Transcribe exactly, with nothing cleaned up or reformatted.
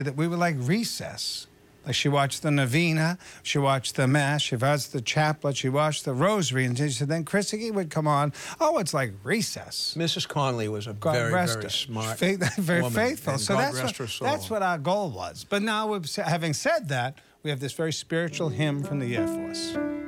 that we were like recess. Like she watched the novena, she watched the mass, she watched the chaplet, she watched the rosary, and she said, then Chrissy would come on, oh, it's like recess. Missus Conley was a God very, rest very her. smart Faith, very woman, faithful. and So God that's rest what, her soul. that's what our goal was. But now, we've, having said that, we have this very spiritual hymn from the Air Force.